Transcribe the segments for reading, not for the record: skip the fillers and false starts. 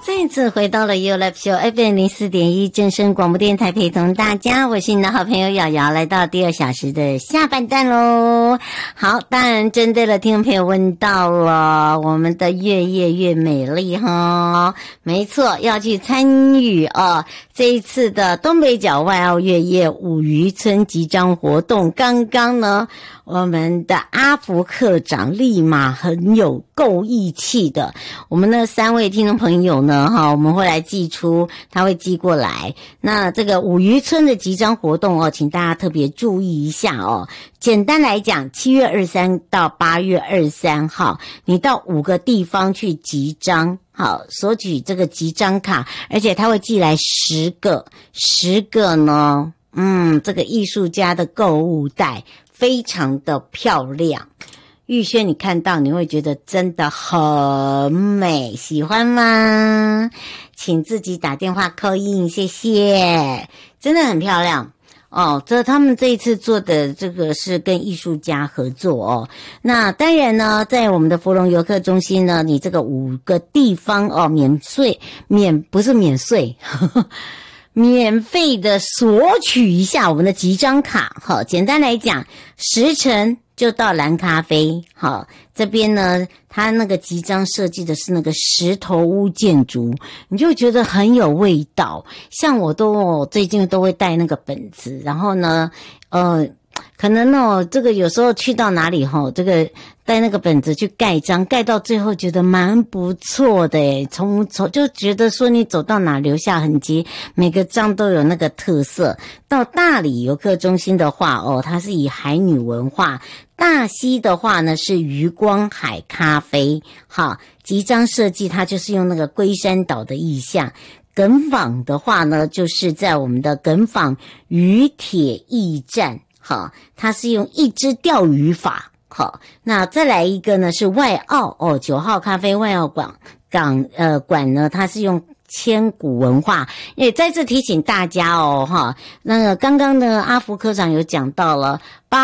再一次回到了 You Live Show FM 04.1正声广播电台，陪同大家，我是你的好朋友瑶瑶，来到第2小时的下半段咯。好，当然针对了听众朋友问到了我们的越夜越美丽哈，没错，要去参与这一次的东北角外澳越夜五渔村集章活动。刚刚呢，我们的阿福科长立马很有够义气的，我们那3位听众朋友呢我们会来寄出，他会寄过来。那这个五渔村的集章活动请大家特别注意一下简单来讲，7月23到8月23号，你到5个地方去集章，索取这个集章卡，而且他会寄来10个呢，这个艺术家的购物袋非常的漂亮。玉轩你看到你会觉得真的很美，喜欢吗？请自己打电话call in，谢谢，真的很漂亮他们这一次做的这个是跟艺术家合作那当然呢，在我们的福隆游客中心呢，你这个5个地方不是免税免费的索取一下我们的集章卡简单来讲，10程就到蓝咖啡这边呢，它那个集章设计的是那个石头屋建筑，你就觉得很有味道。像我最近都会带那个本子，然后呢可能这个有时候去到哪里这个带那个本子去盖章，盖到最后觉得蛮不错的就觉得说你走到哪留下痕迹，每个章都有那个特色。到大理游客中心的话它是以海女文化，大溪的话呢是渔光海咖啡集章设计它就是用那个龟山岛的意象。耿坊的话呢就是在我们的耿坊渔铁驿站它是用一支钓鱼法那再来一个呢是外澳9号咖啡外澳馆呢，它是用千古文化。也再次提醒大家那个刚刚的阿福科长有讲到了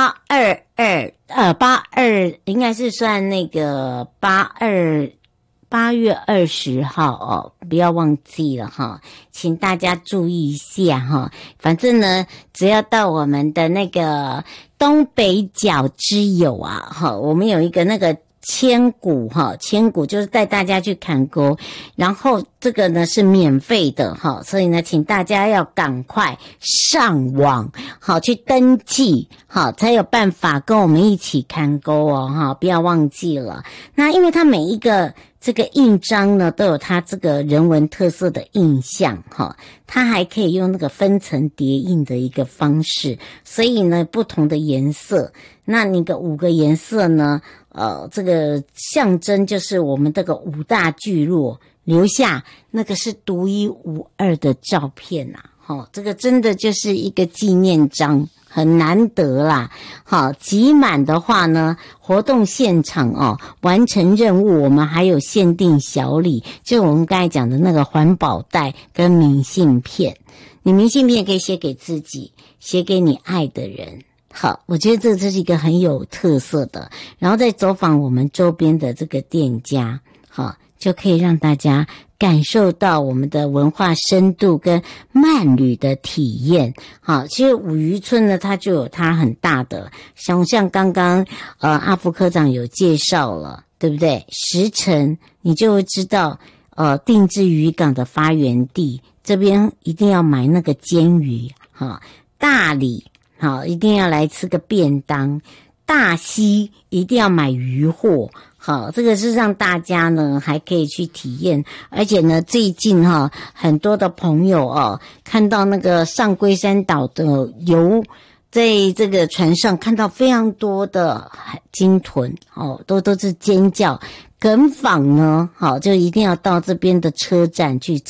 82应该是算那个8月20号不要忘记了请大家注意一下反正呢，只要到我们的那个东北角之友我们有一个那个千古就是带大家去看沟，然后这个呢是免费的所以呢请大家要赶快上网去登记才有办法跟我们一起看沟不要忘记了。那因为它每一个这个印章呢都有它这个人文特色的印象它还可以用那个分层叠印的一个方式，所以呢不同的颜色，那你个5个颜色呢这个象征就是我们这个5大聚落留下那个是独一无二的照片这个真的就是一个纪念章，很难得啦集满的话呢，活动现场完成任务我们还有限定小礼，就我们刚才讲的那个环保袋跟明信片，你明信片可以写给自己，写给你爱的人我觉得这是一个很有特色的，然后再走访我们周边的这个店家就可以让大家感受到我们的文化深度跟慢旅的体验其实五渔村呢它就有它很大的像刚刚阿福科长有介绍了，对不对？10程你就会知道定制渔港的发源地，这边一定要买那个煎鱼大理一定要来吃个便当，大溪一定要买鱼货这个是让大家呢还可以去体验。而且呢最近很多的朋友看到那个上龟山岛的在这个船上看到非常多的鲸豚都是尖叫。耿坊呢就一定要到这边的车站去